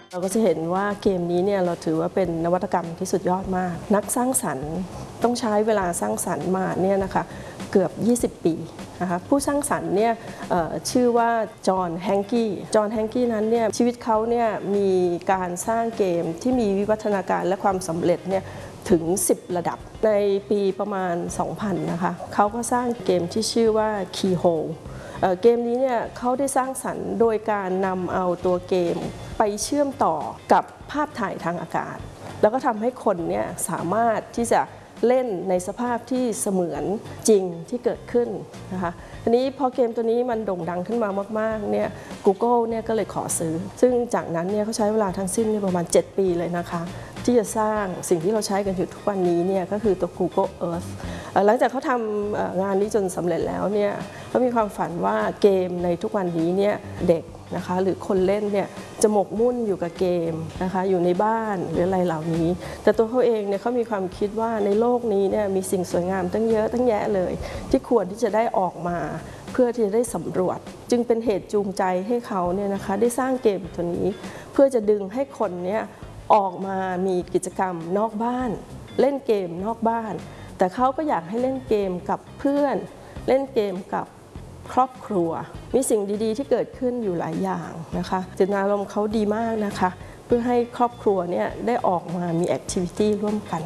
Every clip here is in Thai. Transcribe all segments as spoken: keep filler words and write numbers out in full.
เราก็จะเห็นว่าเกมนี้เนี่ยเราถือว่าเป็นนวัตกรรมที่สุดยอดมากนักสร้างสรรค์ต้องใช้เวลาสร้างสรรค์มาเนี่ยนะคะเกือบยี่สิบปีนะคะผู้สร้างสรรค์เนี่ยชื่อว่าจอห์นแฮงกี้จอห์นแฮงกี้นั้นเนี่ยชีวิตเขาเนี่ยมีการสร้างเกมที่มีวิวัฒนาการและความสำเร็จเนี่ยถึงสิบระดับในปีประมาณสองพันนะคะเขาก็สร้างเกมที่ชื่อว่า Keyhole เกมนี้เนี่ยเขาได้สร้างสรรค์โดยการนำเอาตัวเกมไปเชื่อมต่อกับภาพถ่ายทางอากาศแล้วก็ทำให้คนเนี่ยสามารถที่จะเล่นในสภาพที่เสมือนจริงที่เกิดขึ้นนะคะทีนี้พอเกมตัวนี้มันโด่งดังขึ้นมามากๆเนี่ย Google เนี่ยก็เลยขอซื้อซึ่งจากนั้นเนี่ยเขาใช้เวลาทั้งสิ้นประมาณเจ็ดปีเลยนะคะที่จะสร้างสิ่งที่เราใช้กันอยู่ทุกวันนี้เนี่ยก็คือตัว Google Earth หลังจากเขาทำงานนี้จนสำเร็จแล้วเนี่ยเขามีความฝันว่าเกมในทุกวันนี้เนี่ยเด็กนะคะหรือคนเล่นเนี่ยจะหมกมุ่นอยู่กับเกมนะคะอยู่ในบ้านหรืออะไรเหล่านี้แต่ตัวเขาเองเนี่ยเขามีความคิดว่าในโลกนี้เนี่ยมีสิ่งสวยงามตั้งเยอะตั้งแยะเลยที่ควรที่จะได้ออกมาเพื่อที่จะได้สำรวจจึงเป็นเหตุจูงใจให้เขาเนี่ยนะคะได้สร้างเกมตัวนี้เพื่อจะดึงให้คนเนี่ยออกมามีกิจกรรมนอกบ้านเล่นเกมนอกบ้านแต่เขาก็อยากให้เล่นเกมกับเพื่อนเล่นเกมกับครอบครัวมีสิ่งดีๆที่เกิดขึ้นอยู่หลายอย่างนะคะเจตนารมณ์เขาดีมากนะคะเพื่อให้ครอบครัวเนี่ยได้ออกมามีแอคทิวิตี้ร่วมกัน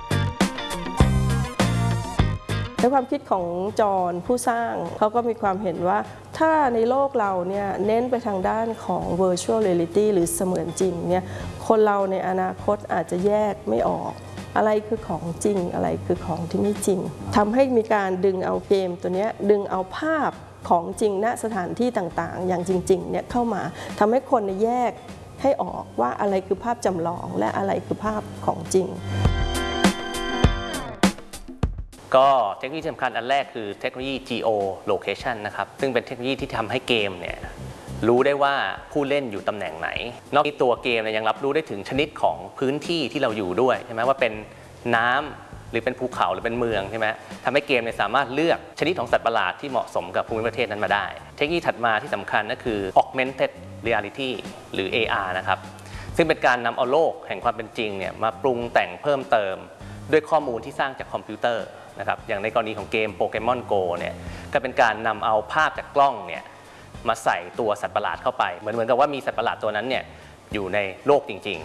ในความคิดของจอห์นผู้สร้างเขาก็มีความเห็นว่าถ้าในโลกเราเนี่ยเน้นไปทางด้านของ virtual reality หรือเสมือนจริงเนี่ยคนเราในอนาคตอาจจะแยกไม่ออกอะไรคือของจริงอะไรคือของที่ไม่จริงทำให้มีการดึงเอาเกมตัวนี้ดึงเอาภาพของจริงณสถานที่ต่างๆอย่างจริงๆเนี่ยเข้ามาทำให้คนแยกให้ออกว่าอะไรคือภาพจำลองและอะไรคือภาพของจริงก็เทคโนโลยีสำคัญอันแรกคือเทคโนโลยี Geolocation นะครับซึ่งเป็นเทคโนโลยีที่ทำให้เกมเนี่ยรู้ได้ว่าผู้เล่นอยู่ตำแหน่งไหนนอกจากตัวเกมเนี่ยยังรับรู้ได้ถึงชนิดของพื้นที่ที่เราอยู่ด้วยใช่ไหมว่าเป็นน้ำหรือเป็นภูเขาหรือเป็นเมืองใช่ไหมทำให้เกมเนี่ยสามารถเลือกชนิดของสัตว์ประหลาดที่เหมาะสมกับภูมิประเทศนั้นมาได้เทคโนโลยีถัดมาที่สำคัญก็คือ Augmented Reality หรือ เอ อาร์ นะครับซึ่งเป็นการนำเอาโลกแห่งความเป็นจริงเนี่ยมาปรุงแต่งเพิ่มเติมด้วยข้อมูลที่สร้างจากคอมพิวเตอร์นะครับอย่างในกรณีของเกมโปเกมอนโกเนี่ยก็เป็นการนำเอาภาพจากกล้องเนี่ยมาใส่ตัวสัตว์ประหลาดเข้าไปเหมือนเหมือนกับว่ามีสัตว์ประหลาดตัวนั้นเนี่ยอยู่ในโลกจริง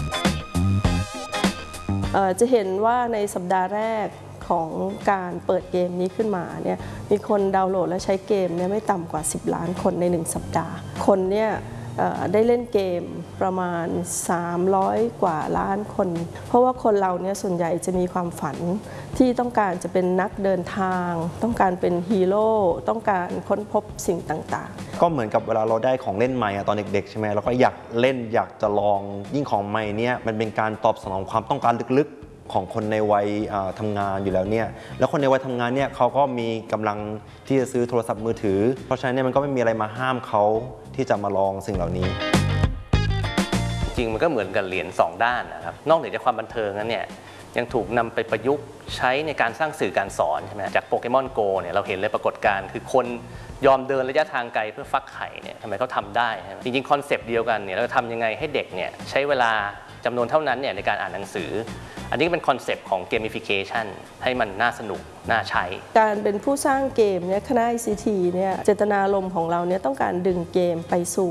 ๆจะเห็นว่าในสัปดาห์แรกของการเปิดเกมนี้ขึ้นมาเนี่ยมีคนดาวน์โหลดและใช้เกมเนี่ยไม่ต่ำกว่าสิบล้านคนในหนึ่งสัปดาห์คนเนี่ยได้เล่นเกมประมาณสามร้อยกว่าล้านคนเพราะว่าคนเราเนี่ยส่วนใหญ่จะมีความฝันที่ต้องการจะเป็นนักเดินทางต้องการเป็นฮีโร่ต้องการค้นพบสิ่งต่างๆก็เหมือนกับเวลาเราได้ของเล่นใหม่ตอนเด็กๆใช่ไหมเราก็อยากเล่นอยากจะลองยิ่งของใหม่เนี่ยมันเป็นการตอบสนองความต้องการลึกๆของคนในวัยทำงานอยู่แล้วเนี่ยแล้วคนในวัยทำงานเนี่ยเขาก็มีกำลังที่จะซื้อโทรศัพท์มือถือเพราะฉะนั้นเนี่ยมันก็ไม่มีอะไรมาห้ามเขาที่จะมาลองสิ่งเหล่านี้จริงมันก็เหมือนกับเหรียญสองด้านนะครับนอกเหนือจากความบันเทิงนั้นเนี่ยยังถูกนำไปประยุกต์ใช้ในการสร้างสื่อการสอนใช่ไหมจากโปเกมอนโกเนี่ยเราเห็นเลยปรากฏการณ์คือคนยอมเดินระยะทางไกลเพื่อฟักไข่เนี่ยทำไมเขาทำได้จริงๆคอนเซปต์เดียวกันเนี่ยเราทำยังไงให้เด็กเนี่ยใช้เวลาจำนวนเท่านั้นเนี่ยในการอ่านหนังสืออันนี้เป็นคอนเซปต์ของ gamification ให้มันน่าสนุกน่าใช้การเป็นผู้สร้างเกมเนี่ยคณะ ไอ ซี ที เนี่ยเจตนารมณ์ของเราเนี่ยต้องการดึงเกมไปสู่